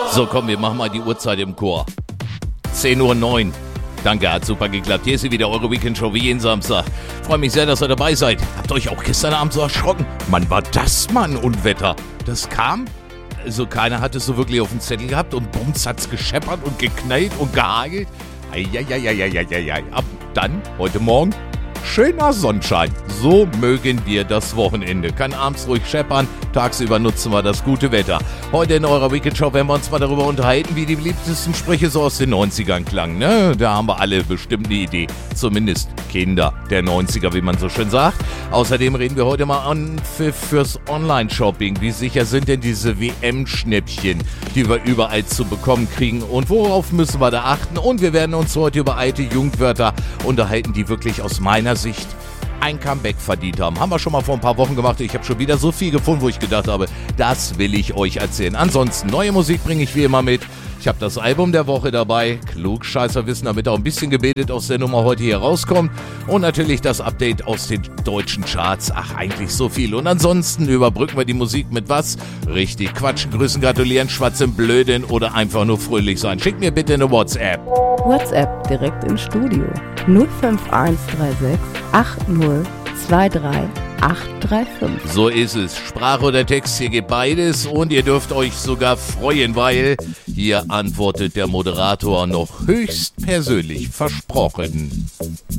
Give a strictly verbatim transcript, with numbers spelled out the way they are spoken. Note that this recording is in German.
So, komm, wir machen mal die Uhrzeit im Chor. zehn Uhr neun. Danke, hat super geklappt. Hier ist sie wieder, eure Weekend-Show wie jeden Samstag. Freue mich sehr, dass ihr dabei seid. Habt euch auch gestern Abend so erschrocken? Mann, war das mal ein Unwetter. Das kam, also keiner hat es so wirklich auf dem Zettel gehabt und bums hat's gescheppert und geknallt und gehagelt. Eieieiei. Ab dann, heute Morgen, schöner Sonnenschein. So mögen wir das Wochenende. Kann abends ruhig scheppern, tagsüber nutzen wir das gute Wetter. Heute in eurer Weekend Show werden wir uns mal darüber unterhalten, wie die beliebtesten Sprüche so aus den neunzigern klangen. Ne? Da haben wir alle bestimmt eine Idee. Zumindest Kinder der neunziger, wie man so schön sagt. Außerdem reden wir heute mal an für, fürs Online-Shopping. Wie sicher sind denn diese W M-Schnäppchen, die wir überall zu bekommen kriegen? Und worauf müssen wir da achten? Und wir werden uns heute über alte Jugendwörter unterhalten, die wirklich aus meiner Sicht ein Comeback verdient haben. Haben wir schon mal vor ein paar Wochen gemacht. Ich habe schon wieder so viel gefunden, wo ich gedacht habe, das will ich euch erzählen. Ansonsten, neue Musik bringe ich wie immer mit. Ich habe das Album der Woche dabei. Klugscheißerwissen, damit auch ein bisschen gebildet aus der Nummer heute hier rauskommt. Und natürlich das Update aus den deutschen Charts. Ach, eigentlich so viel. Und ansonsten überbrücken wir die Musik mit was? Richtig, quatschen, grüßen, gratulieren, schwatzen, blöden oder einfach nur fröhlich sein. Schickt mir bitte eine WhatsApp. WhatsApp direkt ins Studio. null fünf eins drei sechs acht null zwei drei acht drei fünf. So ist es. Sprache oder Text, hier geht beides und ihr dürft euch sogar freuen, weil hier antwortet der Moderator noch höchst persönlich versprochen.